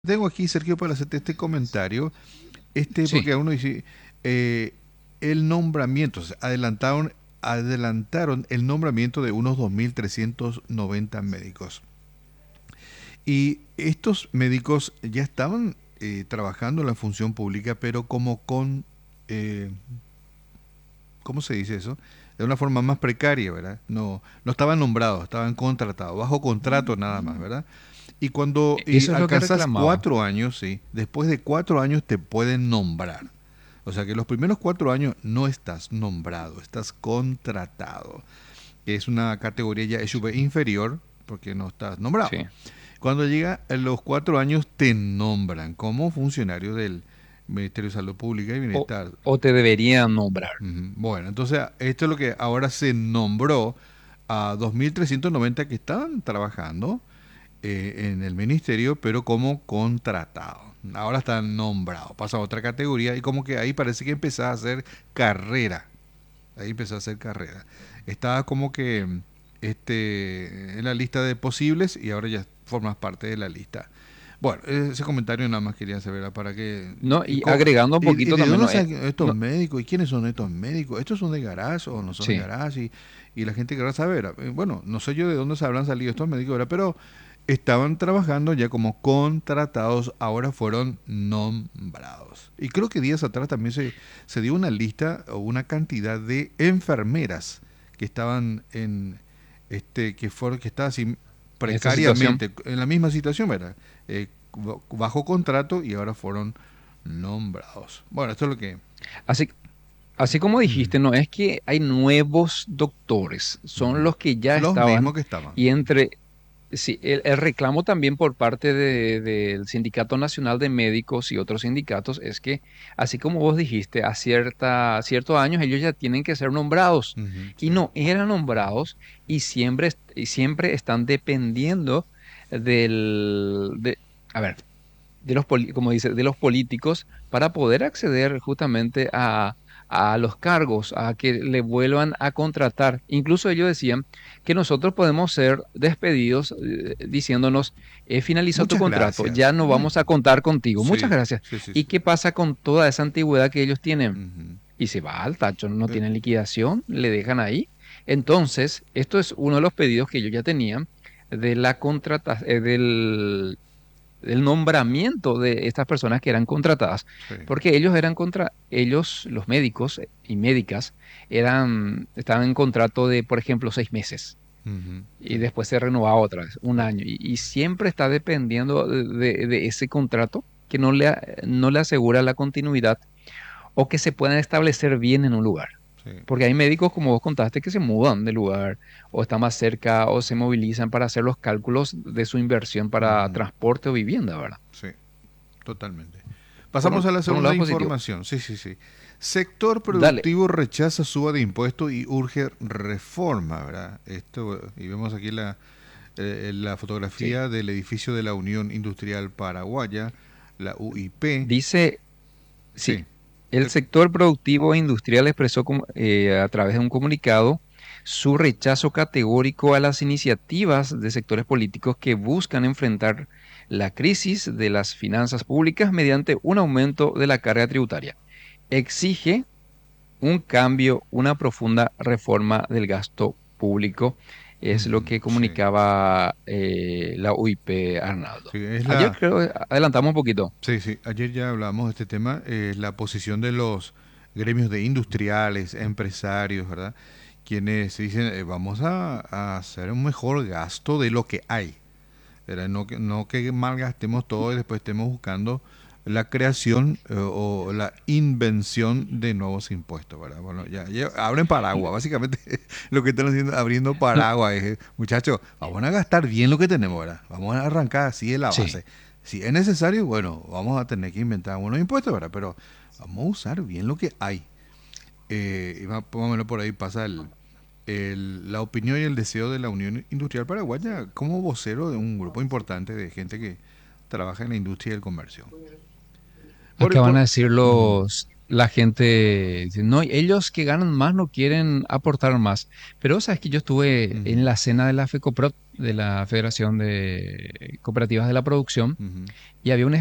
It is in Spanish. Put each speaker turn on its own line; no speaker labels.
Tengo aquí, Sergio, para hacerte este comentario,
Sí,
porque uno dice, eh, el nombramiento, o sea, adelantaron el nombramiento de unos 2.390 médicos. Y estos médicos ya estaban trabajando en la función pública, pero eh, ¿cómo se dice eso? De una forma más precaria, ¿verdad? No estaban nombrados, estaban contratados, bajo contrato nada más, ¿verdad? Y cuando
eso es lo que
alcanzas
reclamaba.
4 años, sí, después de 4 años te pueden nombrar. O sea que los primeros 4 años no estás nombrado, estás contratado, que es una categoría ya SUV inferior porque no estás nombrado.
Sí.
Cuando llega a los 4 años te nombran como funcionario del Ministerio de Salud Pública y
O,
Bienestar.
o te deberían nombrar.
Ujú. Bueno, entonces esto es lo que ahora se nombró a 2.390 que estaban trabajando en el ministerio, pero como contratado. Ahora están nombrados, pasa a otra categoría y como que ahí parece que empezás a hacer carrera. Ahí empezó a hacer carrera. Estaba como que en la lista de posibles y ahora ya formas parte de la lista. Bueno, ese comentario nada más quería saber ¿verdad? Para que...
No,
¿Y,
y agregando un
y
poquito
de
también,
dónde
no,
salen estos
no,
médicos? ¿Y quiénes son estos médicos? ¿Estos son de garage o no son de
sí,
garage? Y la gente querrá saber. Bueno, no sé yo de dónde se habrán salido estos médicos, ¿verdad? Pero estaban trabajando ya como contratados, ahora fueron nombrados. Y creo que días atrás también se dio una lista o una cantidad de enfermeras que estaban que estaban así
en esa situación.
precariamente en la misma situación, ¿verdad? Bajo contrato y ahora fueron nombrados. Bueno, esto es lo que...
Así, así como
Ujú,
dijiste, no es que hay nuevos doctores, son
ujú.
los que ya
Los mismos
estaban
que estaban.
y entre sí, el reclamo también por parte del Sindicato Nacional de Médicos y otros sindicatos es que, así como vos dijiste, ciertos años ellos ya tienen que ser nombrados
Ujú,
y
sí.
no eran nombrados y siempre están dependiendo del, de, a ver, como dice, de los políticos para poder acceder justamente a los cargos, a que le vuelvan a contratar. Incluso ellos decían que nosotros podemos ser despedidos diciéndonos, finalizó tu
Muchas
contrato, ya
gracias.
no vamos a contar contigo. Muchas
Sí,
gracias.
sí, sí,
¿Y
sí.
qué pasa con toda esa antigüedad que ellos tienen?
Ujú.
Y se va al tacho, no
Eh,
tienen liquidación, le dejan ahí. Entonces, esto es uno de los pedidos que ellos ya tenían de la contratación, del nombramiento de estas personas que eran contratadas,
sí.
porque ellos, los médicos y médicas, estaban en contrato de, por ejemplo, 6 meses
Ujú,
y
sí.
después se renovaba otra vez, un
Eh,
año, y siempre está dependiendo de ese contrato que no le asegura la continuidad o que se puedan establecer bien en un lugar.
sí.
Porque hay médicos, como vos contaste, que se mudan de lugar o están más cerca o se movilizan para hacer los cálculos de su inversión para
Ujú,
transporte o vivienda, ¿verdad?
sí. Totalmente.
Por
Pasamos
un,
a la
por un
segunda
lado positivo.
información. Sí, sí, sí. Sector
Dale.
productivo rechaza suba de impuestos y urge reforma, ¿verdad? Esto, y vemos aquí la
Sí.
fotografía del edificio de la Unión Industrial Paraguaya, la UIP.
Dice,
Sí.
sí, el sector productivo e industrial expresó a través de un comunicado su rechazo categórico a las iniciativas de sectores políticos que buscan enfrentar la crisis de las finanzas públicas mediante un aumento de la carga tributaria. Exige un cambio, una profunda reforma del gasto público, es lo
Ujú,
que
sí.
comunicaba la UIP, Arnaldo.
Sí, es
Ayer
la...
creo que adelantamos un poquito.
Sí, sí. Ayer ya hablamos de este tema, la posición de los gremios de industriales, empresarios, ¿verdad? Quienes dicen, vamos a hacer un mejor gasto de lo que hay. ¿Verdad? No que malgastemos todo y después estemos buscando la creación o la invención de nuevos impuestos, ¿verdad? Bueno, ya abren paraguas, básicamente lo que están haciendo, abriendo
No,
paraguas, es, muchachos, vamos a gastar bien lo que tenemos, ¿verdad? Vamos a arrancar así de la
sí,
base. Si es necesario, bueno, vamos a tener que inventar unos impuestos, ¿verdad? Pero vamos a usar bien lo que hay. Y más o menos por ahí pasa la opinión y el deseo de la Unión Industrial Paraguaya como vocero de un grupo importante de gente que trabaja en la industria del comercio. Por,
acá van a
por,
decir
Ujú,
la gente, dice, no, ellos que ganan más no quieren aportar más. Pero sabes que yo estuve
ujú,
en la cena de la FECOPROT de la Federación de Cooperativas de la Producción,
Ujú.
y había un